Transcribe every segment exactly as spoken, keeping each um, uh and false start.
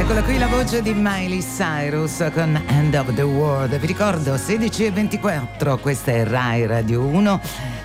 Eccola qui la voce di Miley Cyrus con End of the World. Vi ricordo sedici e ventiquattro, questa è Rai Radio uno.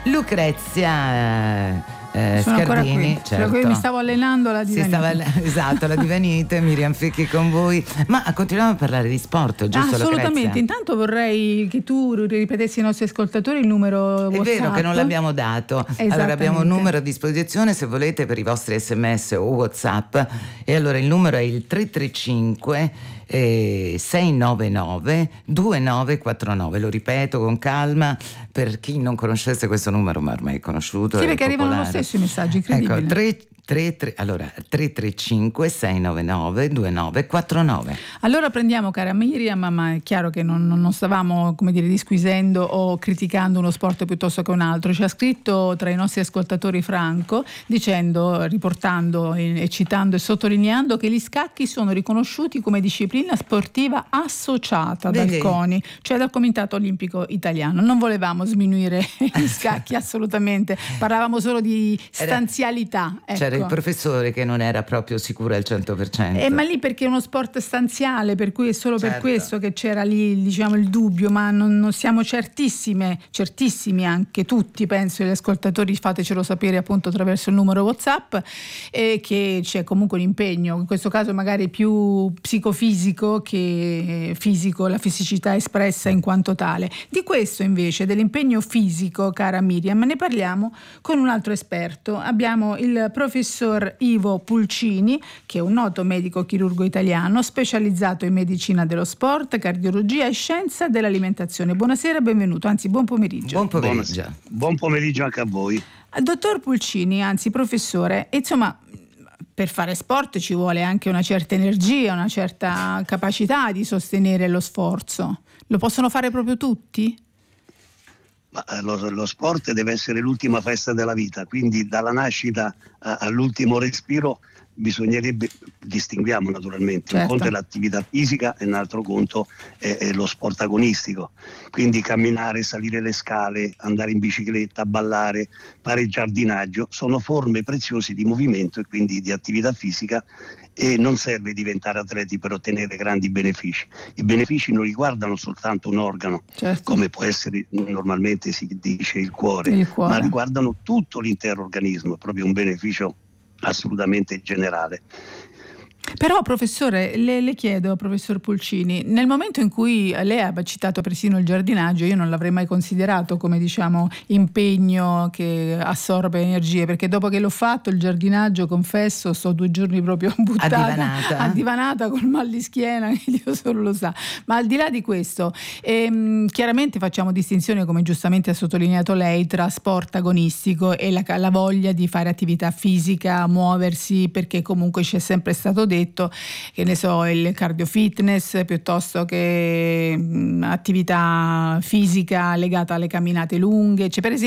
Lucrezia eh, Sono Scardini, ancora qui. certo. Qui mi stavo allenando la divanite. Si stava, esatto, la divanite, Miriam Ficchi con voi. Ma continuiamo a parlare di sport, giusto? Assolutamente. Lucrezia? Intanto vorrei che tu ripetessi ai nostri ascoltatori il numero È WhatsApp. vero che non l'abbiamo dato. Allora abbiamo un numero a disposizione se volete per i vostri sms o WhatsApp, e allora il numero è il tre tre cinque eh, sei nove nove due nove quattro nove. Lo ripeto con calma per chi non conoscesse questo numero, ma ormai è conosciuto. Sì, è perché arrivano popolare. lo stesso i messaggi, incredibile. Ecco, tre, tre, tre, allora tre tre cinque sei nove nove due nove quattro nove. Allora prendiamo, cara Miriam, ma è chiaro che non, non stavamo, come dire, disquisendo o criticando uno sport piuttosto che un altro. Ci ha scritto tra i nostri ascoltatori Franco dicendo, riportando e citando e sottolineando che gli scacchi sono riconosciuti come disciplina sportiva associata dal Vedi? CONI, cioè dal Comitato Olimpico Italiano. Non volevamo sminuire gli scacchi assolutamente, parlavamo solo di stanzialità. Ecco. C'era il professore che non era proprio sicuro al cento per cento. Eh, ma lì perché è uno sport stanziale, per cui è solo Certo. per questo che c'era lì, diciamo, il dubbio, ma non, non siamo certissime, certissimi anche tutti, penso, gli ascoltatori, fatecelo sapere appunto attraverso il numero WhatsApp, eh, che c'è comunque un impegno, in questo caso magari più psicofisico che fisico, la fisicità espressa in quanto tale. Di questo invece, dell'impegno fisico, cara Miriam, ne parliamo con un altro esperto. Abbiamo il professor Ivo Pulcini, che è un noto medico chirurgo italiano specializzato in medicina dello sport, cardiologia e scienza dell'alimentazione. Buonasera, benvenuto, anzi buon pomeriggio. Buon pomeriggio. Buon, buon pomeriggio anche a voi. Dottor Pulcini, anzi professore, insomma, per fare sport ci vuole anche una certa energia, una certa capacità di sostenere lo sforzo. Lo possono fare proprio tutti? Ma lo, lo sport deve essere l'ultima festa della vita, quindi dalla nascita a, all'ultimo respiro bisognerebbe, distinguiamo naturalmente, certo. Un conto è l'attività fisica e un altro conto è, è lo sport agonistico, quindi camminare, salire le scale, andare in bicicletta, ballare, fare giardinaggio, sono forme preziose di movimento e quindi di attività fisica, e non serve diventare atleti per ottenere grandi benefici. I benefici non riguardano soltanto un organo, certo. come può essere normalmente si dice il cuore, il cuore, ma riguardano tutto l'intero organismo, è proprio un beneficio assolutamente generale. Però professore, le, le chiedo, professor Pulcini, nel momento in cui lei ha citato persino il giardinaggio, io non l'avrei mai considerato come, diciamo, impegno che assorbe energie, perché dopo che l'ho fatto il giardinaggio, confesso, sto due giorni proprio buttata, addivanata, addivanata col mal di schiena, che Dio solo lo sa. Ma al di là di questo, ehm, chiaramente facciamo distinzione, come giustamente ha sottolineato lei, tra sport agonistico e la, la voglia di fare attività fisica, muoversi, perché comunque ci è sempre stato detto, che ne so, il cardio fitness piuttosto che mh, attività fisica legata alle camminate lunghe. C'è per esempio